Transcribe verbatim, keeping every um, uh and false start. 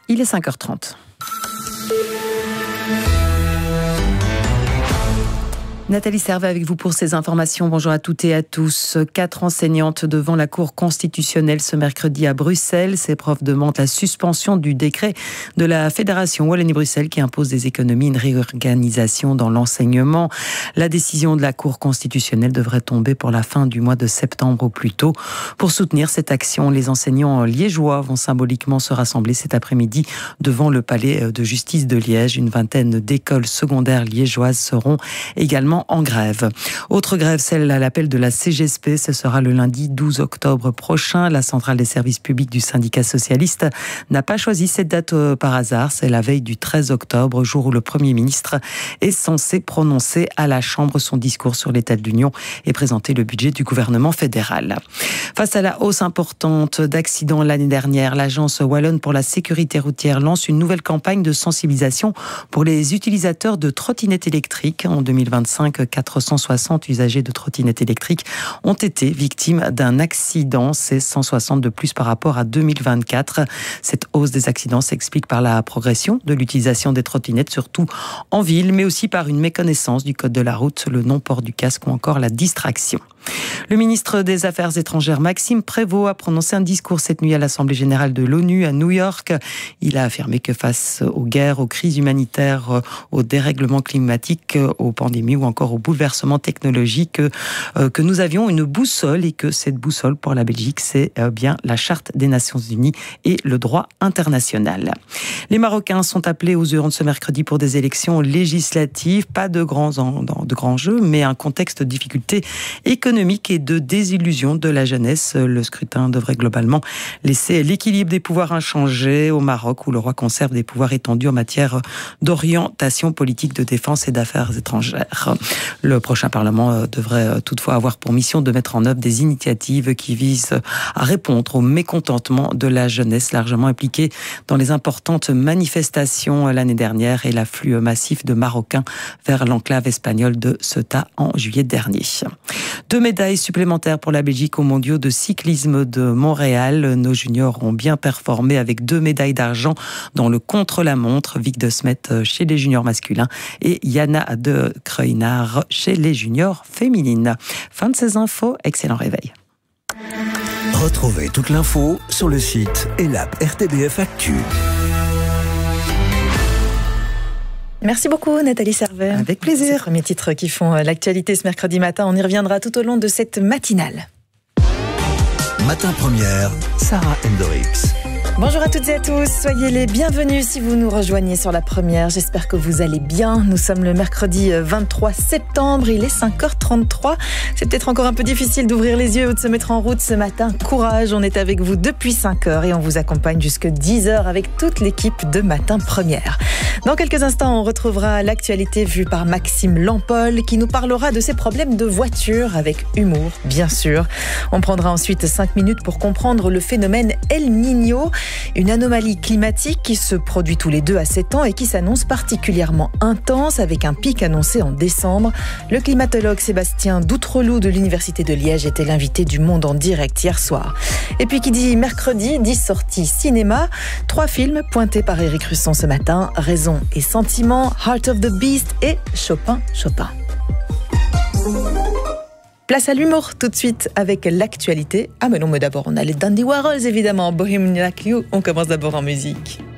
Il est cinq heures trente. Nathalie Servet avec vous pour ces informations. Bonjour à toutes et à tous. Quatre enseignantes devant la Cour constitutionnelle ce mercredi à Bruxelles. Ces profs demandent la suspension du décret de la Fédération Wallonie-Bruxelles qui impose des économies, une réorganisation dans l'enseignement. La décision de la Cour constitutionnelle devrait tomber pour la fin du mois de septembre au plus tôt. Pour soutenir cette action, les enseignants liégeois vont symboliquement se rassembler cet après-midi devant le palais de justice de Liège. Une vingtaine d'écoles secondaires liégeoises seront également en grève. Autre grève, celle à l'appel de la C G S P. Ce sera le lundi douze octobre prochain. La centrale des services publics du syndicat socialiste n'a pas choisi cette date par hasard. C'est la veille du treize octobre, jour où le Premier ministre est censé prononcer à la Chambre son discours sur l'état de l'Union et présenter le budget du gouvernement fédéral. Face à la hausse importante d'accidents l'année dernière, l'Agence wallonne pour la sécurité routière lance une nouvelle campagne de sensibilisation pour les utilisateurs de trottinettes électriques. En deux mille vingt-cinq, quatre cent soixante usagers de trottinettes électriques ont été victimes d'un accident. C'est cent soixante de plus par rapport à deux mille vingt-quatre. Cette hausse des accidents s'explique par la progression de l'utilisation des trottinettes, surtout en ville, mais aussi par une méconnaissance du code de la route, le non-port du casque ou encore la distraction. Le ministre des Affaires étrangères, Maxime Prévost, a prononcé un discours cette nuit à l'Assemblée générale de l'ONU à New York. Il a affirmé que face aux guerres, aux crises humanitaires, aux dérèglements climatiques, aux pandémies ou encore aux bouleversements technologiques, euh, que nous avions une boussole et que cette boussole pour la Belgique, c'est euh, bien la Charte des Nations Unies et le droit international. Les Marocains sont appelés aux urnes ce mercredi pour des élections législatives. Pas de grands, en, de grands jeux, mais un contexte de difficultés économiques et de désillusion de la jeunesse. Le scrutin devrait globalement laisser l'équilibre des pouvoirs inchangé au Maroc, où le roi conserve des pouvoirs étendus en matière d'orientation politique, de défense et d'affaires étrangères. Le prochain Parlement devrait toutefois avoir pour mission de mettre en œuvre des initiatives qui visent à répondre au mécontentement de la jeunesse largement impliquée dans les importantes manifestations l'année dernière et l'afflux massif de Marocains vers l'enclave espagnole de Ceuta en juillet dernier. Deux médailles supplémentaires pour la Belgique aux mondiaux de cyclisme de Montréal. Nos juniors ont bien performé avec deux médailles d'argent dans le contre-la-montre. Vic de Smet chez les juniors masculins et Yana de Kreuinard chez les juniors féminines. Fin de ces infos, excellent réveil. Retrouvez toute l'info sur le site et l'app R T B F Actu. Merci beaucoup Nathalie Servet. Avec plaisir. Ces premiers titres qui font l'actualité ce mercredi matin, on y reviendra tout au long de cette matinale. Matin première, Sarah Hendricks. Bonjour à toutes et à tous, soyez les bienvenus si vous nous rejoignez sur la première. J'espère que vous allez bien. Nous sommes le mercredi vingt-trois septembre, il est cinq heures trente-trois. C'est peut-être encore un peu difficile d'ouvrir les yeux ou de se mettre en route ce matin. Courage, on est avec vous depuis cinq heures et on vous accompagne jusque dix heures avec toute l'équipe de Matin Première. Dans quelques instants, on retrouvera l'actualité vue par Maxime Lampol qui nous parlera de ses problèmes de voiture avec humour, bien sûr. On prendra ensuite cinq minutes pour comprendre le phénomène El Niño. Une anomalie climatique qui se produit tous les deux à sept ans et qui s'annonce particulièrement intense avec un pic annoncé en décembre. Le climatologue Sébastien Doutreloup de l'Université de Liège était l'invité du Monde en direct hier soir. Et puis qui dit mercredi, dit sortie cinéma. Trois films pointés par Éric Russon ce matin, Raison et Sentiment, Heart of the Beast et Chopin, Chopin. Place à l'humour tout de suite avec l'actualité. Ah mais non, mais d'abord on a les Dandy Warhols évidemment, Bohemian Like You. On commence d'abord en musique.